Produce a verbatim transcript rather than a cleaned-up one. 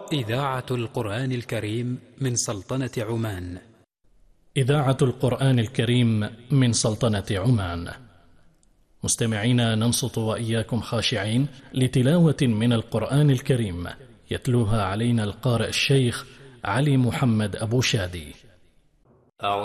إذاعة القرآن الكريم من سلطنة عمان. إذاعة القرآن الكريم من سلطنة عمان. مستمعينا، ننصت وإياكم خاشعين لتلاوة من القرآن الكريم يتلوها علينا القارئ الشيخ علي محمد أبو شادي.